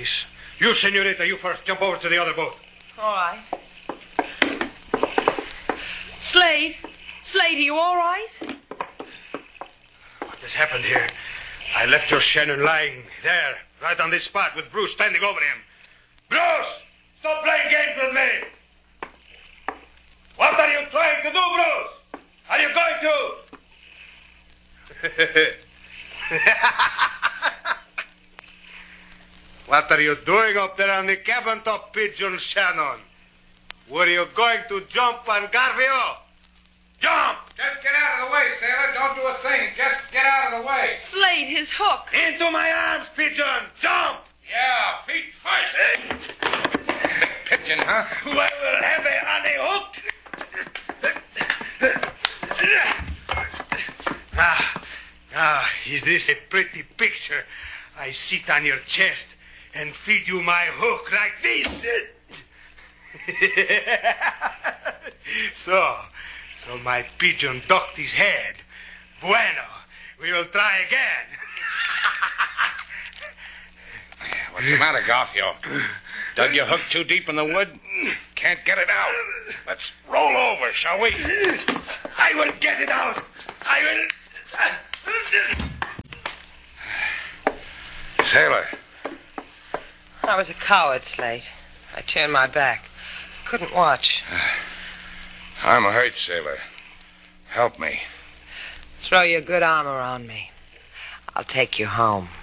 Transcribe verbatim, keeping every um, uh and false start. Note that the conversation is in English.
this. You, senorita, you first. Jump over to the other boat. All right. Slade? Slade, are you all right? What has happened here? I left your Shannon lying there, right on this spot, with Bruce standing over him. Bruce! Stop playing games with me! What are you trying to do, Bruce? Are you going to... What are you doing up there on the cabin top, Pigeon Shannon? Were you going to jump on Garfio? Jump! Just get out of the way, sailor. Don't do a thing. Just get out of the way. Slade, his hook. Into my arms, Pigeon! Jump! Yeah, feet first. Pigeon, huh? I will have a honey hook. Ah, ah, is this a pretty picture? I sit on your chest and feed you my hook like this. so, so my pigeon ducked his head. Bueno, we will try again. What's the matter, Garfio? Dug your hook too deep in the wood? Can't get it out. Let's roll over, shall we? I will get it out. I will... Sailor. I was a coward, Slade. I turned my back. Couldn't watch. I'm hurt, sailor. Help me. Throw your good arm around me. I'll take you home.